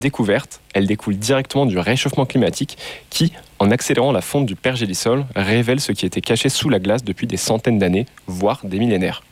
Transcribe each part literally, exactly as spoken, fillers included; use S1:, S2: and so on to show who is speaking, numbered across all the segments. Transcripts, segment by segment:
S1: découverte, elle découle directement du réchauffement climatique qui, en accélérant la fonte du pergélisol, révèle ce qui était caché sous la glace depuis des centaines d'années, voire des millénaires.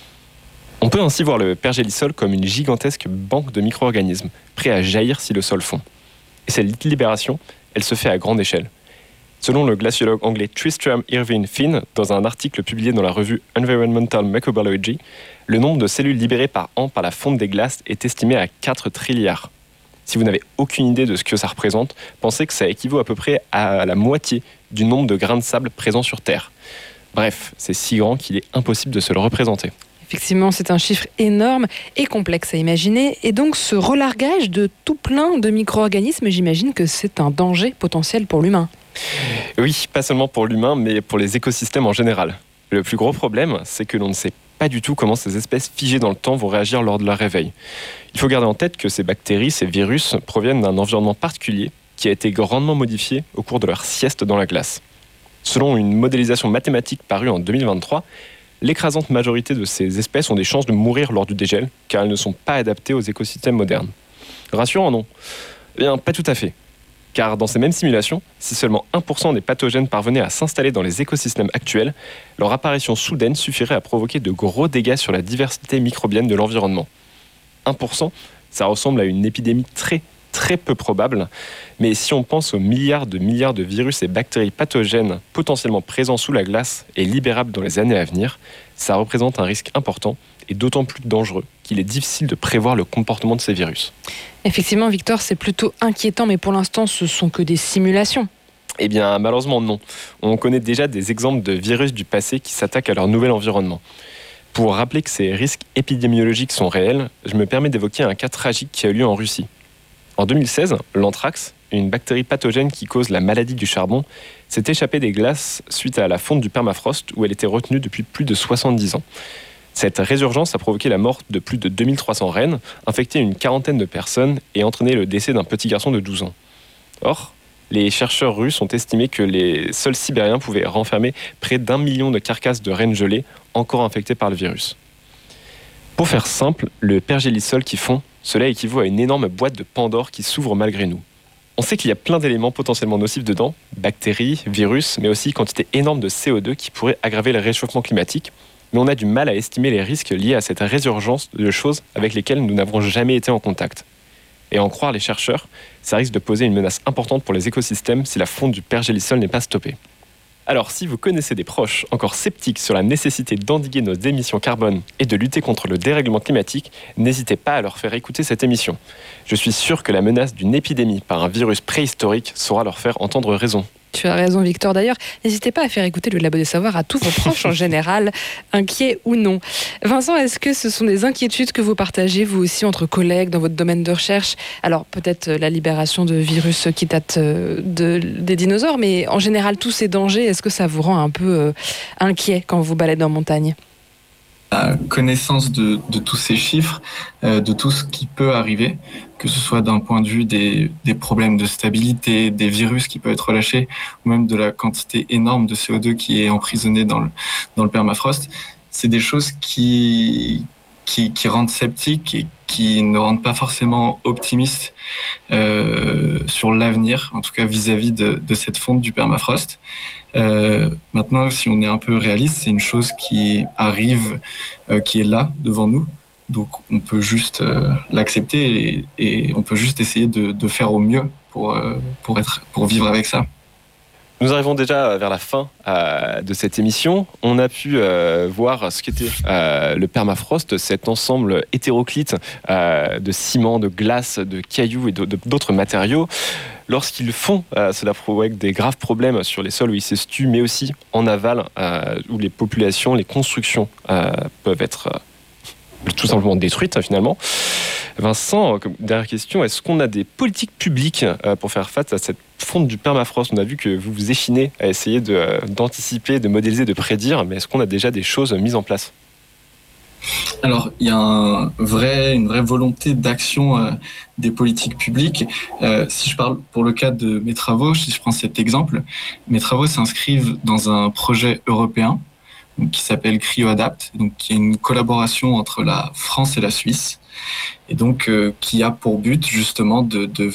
S1: On peut ainsi voir le pergélisol comme une gigantesque banque de micro-organismes, prêts à jaillir si le sol fond. Et cette libération, elle se fait à grande échelle. Selon le glaciologue anglais Tristram Irving Finn, dans un article publié dans la revue Environmental Microbiology, le nombre de cellules libérées par an par la fonte des glaces est estimé à quatre trilliards. Si vous n'avez aucune idée de ce que ça représente, pensez que ça équivaut à peu près à la moitié du nombre de grains de sable présents sur Terre. Bref, c'est si grand qu'il est impossible de se le représenter.
S2: Effectivement, c'est un chiffre énorme et complexe à imaginer. Et donc, ce relargage de tout plein de micro-organismes, j'imagine que c'est un danger potentiel pour l'humain.
S1: Oui, pas seulement pour l'humain, mais pour les écosystèmes en général. Le plus gros problème, c'est que l'on ne sait pas du tout comment ces espèces figées dans le temps vont réagir lors de leur réveil. Il faut garder en tête que ces bactéries, ces virus, proviennent d'un environnement particulier qui a été grandement modifié au cours de leur sieste dans la glace. Selon une modélisation mathématique parue en deux mille vingt-trois, l'écrasante majorité de ces espèces ont des chances de mourir lors du dégel, car elles ne sont pas adaptées aux écosystèmes modernes. Rassurant, non ? Eh bien, pas tout à fait. Car dans ces mêmes simulations, si seulement un pour cent des pathogènes parvenaient à s'installer dans les écosystèmes actuels, leur apparition soudaine suffirait à provoquer de gros dégâts sur la diversité microbienne de l'environnement. un pour cent, ça ressemble à une épidémie très, très peu probable, mais si on pense aux milliards de milliards de virus et bactéries pathogènes potentiellement présents sous la glace et libérables dans les années à venir, ça représente un risque important et d'autant plus dangereux qu'il est difficile de prévoir le comportement de ces virus.
S2: Effectivement, Victor, c'est plutôt inquiétant, mais pour l'instant, ce sont que des simulations.
S1: Eh bien, malheureusement, non. On connaît déjà des exemples de virus du passé qui s'attaquent à leur nouvel environnement. Pour rappeler que ces risques épidémiologiques sont réels, je me permets d'évoquer un cas tragique qui a eu lieu en Russie. En deux mille seize, l'anthrax, une bactérie pathogène qui cause la maladie du charbon, s'est échappée des glaces suite à la fonte du permafrost où elle était retenue depuis plus de soixante-dix ans. Cette résurgence a provoqué la mort de plus de deux mille trois cents rennes, infecté une quarantaine de personnes et entraîné le décès d'un petit garçon de douze ans. Or, les chercheurs russes ont estimé que les sols sibériens pouvaient renfermer près d'un million de carcasses de rennes gelées encore infectées par le virus. Pour faire simple, le pergélisol qui fond, cela équivaut à une énorme boîte de Pandore qui s'ouvre malgré nous. On sait qu'il y a plein d'éléments potentiellement nocifs dedans, bactéries, virus, mais aussi quantité énorme de C O deux qui pourraient aggraver le réchauffement climatique. Mais on a du mal à estimer les risques liés à cette résurgence de choses avec lesquelles nous n'avons jamais été en contact. Et à en croire les chercheurs, ça risque de poser une menace importante pour les écosystèmes si la fonte du pergélisol n'est pas stoppée. Alors, si vous connaissez des proches encore sceptiques sur la nécessité d'endiguer nos émissions carbone et de lutter contre le dérèglement climatique, n'hésitez pas à leur faire écouter cette émission. Je suis sûr que la menace d'une épidémie par un virus préhistorique saura leur faire entendre raison.
S2: Tu as raison, Victor. D'ailleurs, n'hésitez pas à faire écouter le Labo des Savoirs à tous vos proches en général, inquiets ou non. Vincent, est-ce que ce sont des inquiétudes que vous partagez, vous aussi, entre collègues dans votre domaine de recherche ? Alors, peut-être la libération de virus qui datent de, des dinosaures, mais en général, tous ces dangers, est-ce que ça vous rend un peu euh, inquiet quand vous baladez en montagne ?
S3: La connaissance de, de tous ces chiffres, euh, de tout ce qui peut arriver, que ce soit d'un point de vue des, des problèmes de stabilité, des virus qui peuvent être relâchés, ou même de la quantité énorme de C O deux qui est emprisonnée dans le, dans le permafrost, c'est des choses qui, qui, qui rendent sceptiques et qui ne rendent pas forcément optimistes euh, sur l'avenir, en tout cas vis-à-vis de, de cette fonte du permafrost. Euh, maintenant, si on est un peu réaliste, c'est une chose qui arrive, euh, qui est là devant nous. Donc, on peut juste euh, l'accepter et, et on peut juste essayer de, de faire au mieux pour, euh, pour, être, pour vivre avec ça.
S1: Nous arrivons déjà vers la fin euh, de cette émission. On a pu euh, voir ce qu'était euh, le permafrost, cet ensemble hétéroclite euh, de ciment, de glace, de cailloux et de, de, d'autres matériaux. Lorsqu'ils font, euh, cela provoque des graves problèmes sur les sols où ils s'estuent, mais aussi en aval, euh, où les populations, les constructions euh, peuvent être euh, tout simplement détruites finalement. Vincent, dernière question, est-ce qu'on a des politiques publiques euh, pour faire face à cette fonte du permafrost ? On a vu que vous vous échinez à essayer de, euh, d'anticiper, de modéliser, de prédire, mais est-ce qu'on a déjà des choses mises en place ?
S3: Alors, il y a un vrai, une vraie volonté d'action euh, des politiques publiques. Euh, si je parle pour le cas de mes travaux, si je prends cet exemple, mes travaux s'inscrivent dans un projet européen donc, qui s'appelle CryoAdapt, donc qui est une collaboration entre la France et la Suisse, et donc euh, qui a pour but justement de, de